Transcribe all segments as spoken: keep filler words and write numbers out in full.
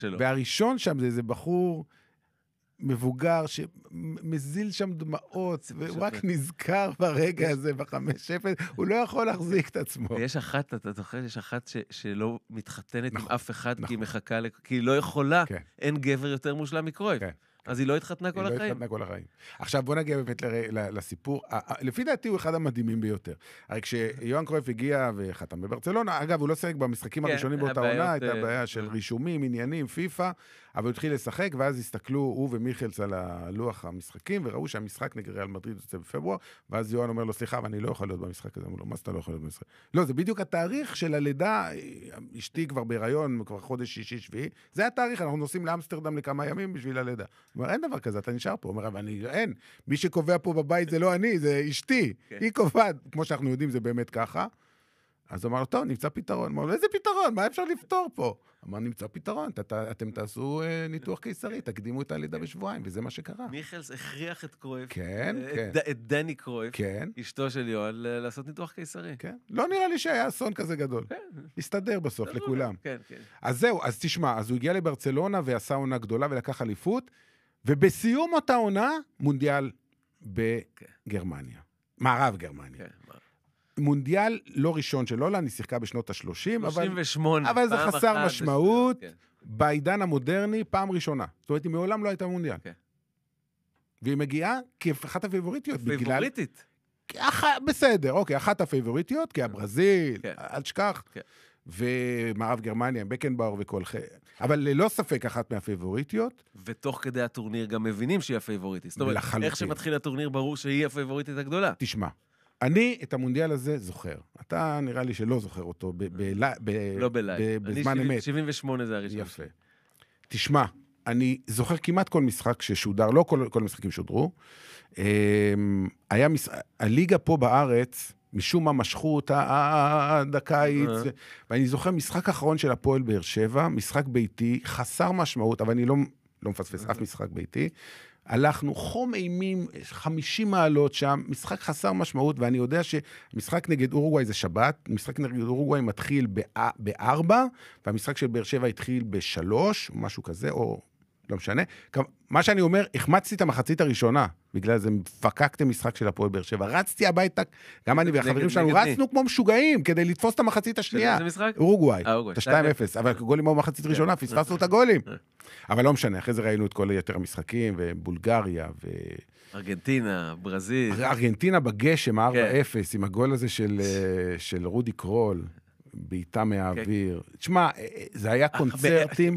והראשון שם זה איזה בחור מבוגר שמזיל שם דמעות, והוא רק נזכר ברגע הזה, בחמש אפס, הוא לא יכול להחזיק את עצמו. ויש אחת, אתה זוכר, יש אחת שלא מתחתנת עם אף אחד, כי היא מחכה, כי היא לא יכולה, אין גבר יותר מושלם מקרויף. אז היא לא התחתנה כל החיים. היא לא התחתנה כל החיים. עכשיו בוא נגיע באמת לסיפור. לפי דעתי הוא אחד המדהימים ביותר. הרי כשיוהאן קרויף הגיע וחתם בברצלונה, אגב, הוא לא שחק במשחקים הראשונים באותה עונה, הייתה בעיה של רישומים, עניינים, פיפה, אבל הוא התחיל לשחק, ואז הסתכלו הוא ומיכלס על הלוח המשחקים, וראו שהמשחק נגד ריאל מדריד יוצא בפברואר, ואז יוהאן אומר לו, סליחה, אבל אני לא יכול להיות במשחק הזה. הוא אומר לו, מה אתה לא יכול להיות במשחק? לא, זה בדיוק התאריך של הלידה, אשתי כבר בהיריון, כבר חודש שישי, שביעי. זה התאריך, אנחנו נוסעים לאמסטרדם לכמה ימים בשביל הלידה. הוא אומר, אין דבר כזה, אתה נשאר פה. הוא אומר, אבל אני, אין. מי שקובע פה בבית זה לא אני, זה אשתי. היא קובעת. כמו שאנחנו יודעים, זה באמת ככה. אז הוא אמר לו, טוב, נמצא פתרון. הוא אמר לו, איזה פתרון? מה אפשר לפתור פה? אמר, נמצא פתרון. אתם תעשו ניתוח קיסרי, תקדימו את הלידה בשבועיים, וזה מה שקרה. מיכלס הכריח את קרויף, כן, כן. את דני קרויף, כן. אשתו של יוהאן, לעשות ניתוח קיסרי. כן. לא נראה לי שהיה אסון כזה גדול. כן. הסתדר בסוף לכולם. כן, כן. אז זהו, אז תשמע, אז הוא הגיע לברצלונה ועשה עונה גדולה ולקח אליפות, ובסיום אותה עונה, מונדיאל בגרמניה. מערב גרמניה. מונדיאל לא ראשון של הולנד, היא שיחקה בשנות ה-שלושים, שלושים ושמונה, אבל זה חסר משמעות. בעידן המודרני, פעם ראשונה. זאת אומרת, היא מעולם לא הייתה מונדיאל. והיא מגיעה כאחת הפייבוריטיות. פייבוריטית? בסדר, אוקיי, אחת הפייבוריטיות, כי הברזיל, אל תשכח. ומערב גרמניה, בקנבאואר וכל ח... אבל ללא ספק אחת מהפייבוריטיות. ותוך כדי הטורניר גם מבינים שהיא הפייבוריטית. זאת אומרת, איך שמתחיל הטורניר ברור שהיא הפייבוריטית הגדולה. תשמע, אני את המונדיאל הזה זוכר. אתה נראה לי שלא זוכר אותו לא בלייב. בזמן אמת. שבעים ושמונה זה הראשון. יפה. תשמע, אני זוכר כמעט כל משחק ששודר, לא כל, כל משחקים שודרו. היה הליגה פה בארץ, משום מה משכו אותה עד הקיץ, ואני זוכר משחק האחרון של הפועל באר שבע, משחק ביתי, חסר משמעות, אבל אני לא, לא מפספס אף משחק ביתי, הלכנו חום אימים, חמישים מעלות שם, משחק חסר משמעות, ואני יודע שמשחק נגד אורוגוואי זה שבת, משחק נגד אורוגוואי מתחיל בארבע, והמשחק של באר שבע התחיל בשלוש, משהו כזה, או לא משנה. מה שאני אומר, החמצתי את המחצית הראשונה, בגלל זה פקקתם משחק של הפועל באר שבע, רצתי הביתה, גם אני והחברים שלנו, רצנו כמו משוגעים, כדי לתפוס את המחצית השנייה. איזה משחק? אורוגוואי, את ה-שתיים אפס, אבל גולים היו מחצית ראשונה, פספסנו את הגולים. אבל לא משנה, אחרי זה ראינו את כל היתר המשחקים, ובולגריה, ו... ארגנטינה, ברזיל. ארגנטינה בגשם, ארבע אפס, עם הגול הזה של רודי קרול. בעיטה מהאוויר. תשמע, זה היה קונצרטים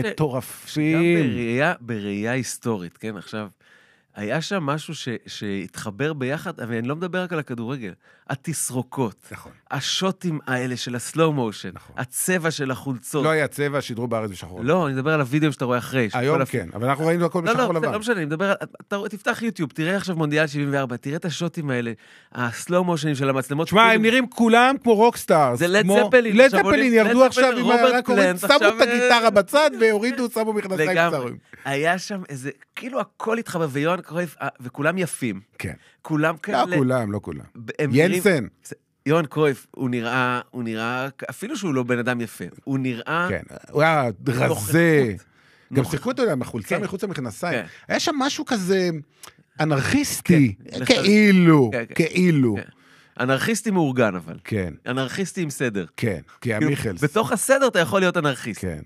מטורפים. גם בראייה היסטורית, כן? עכשיו, היה שם משהו שהתחבר ביחד, אבל אני לא מדבר רק על הכדורגל. התסרוקות, השוטים האלה של הסלואו מושן, הצבע של החולצות. לא היה צבע, שידרו בארץ בשחור. לא, אני מדבר על הוידאו שאתה רואה אחרי. היום כן, אבל אנחנו ראינו הכל בשחור לבן. לא משנה, אני מדבר על... תפתח יוטיוב, תראה עכשיו מונדיאל שבעים וארבע, תראה את השוטים האלה, הסלואו מושנים של המצלמות. תשמע, הם נראים כולם כמו רוקסטארס. זה לד זפלין. לד זפלין ירדו עכשיו עם הרקורים, שמו את הגיטרה בצד והורידו, שמו מכנסיים קצרים. היה שם איזה, כאילו הכל התחבר, ויוהאן קרויף, וכולם יפים. כן. כולם כאלה. לא כולם, לא כולם. ינסן. יוהאן קרויף, הוא נראה, הוא נראה, אפילו שהוא לא בן אדם יפה, הוא נראה... כן, הוא היה רזה. גם שיחקו אותו מחולצה מחוץ למכנסיים. היה שם משהו כזה אנרכיסטי, כאילו, כאילו. אנרכיסטי מאורגן אבל. כן. אנרכיסטי עם סדר. כן, כי המיכלס. בתוך הסדר אתה יכול להיות אנרכיסט. כן.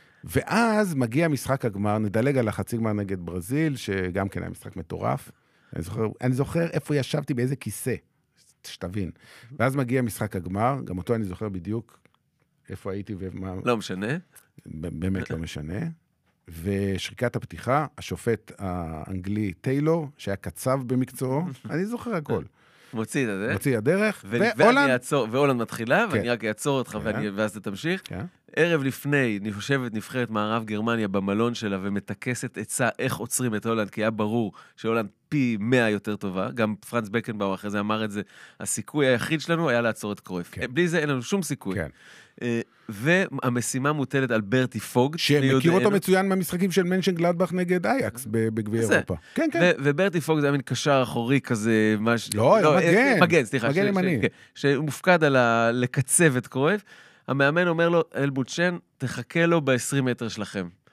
ואז מגיע משחק הגמר, נדלג על החצי גמר נגד ברזיל, שגם כן היה משחק מטורף. אני זוכר, אני זוכר איפה ישבתי, באיזה כיסא, שתבין. ואז מגיע משחק הגמר, גם אותו אני זוכר בדיוק איפה הייתי ומה... לא משנה. באמת לא משנה. ושריקת הפתיחה, השופט האנגלי טיילור, שהיה קצב במקצועו, אני זוכר הכל. מוציא את הדרך. מוציא הדרך. והולנד מתחילה, ואני רק אעצור אותך, ואז אתה תמשיך. ערב לפני, נושבת נבחרת מערב גרמניה במלון שלה, ומתקסת עצה איך עוצרים את הולנד, כי היה ברור שהולנד פי מאה יותר טובה. גם פרנץ בקנבאואר אחרי זה אמר את זה, הסיכוי היחיד שלנו היה לעצור את קרויף. בלי זה אין לנו שום סיכוי. והמשימה מוטלת על ברטי פוגט. שמכיר אותו מצוין מהמשחקים של מנשן גלדבך נגד אייקס בגביע אירופה. כן, כן. וברטי פוגט זה היה מין קשר אחורי כזה, לא, מגן. מגן, סליחה. מגן ימני. שהוא מופקד על לקצב את קרויף. המאמן אומר לו, אלבוט שן, תחכה לו ב-עשרים מטר שלכם.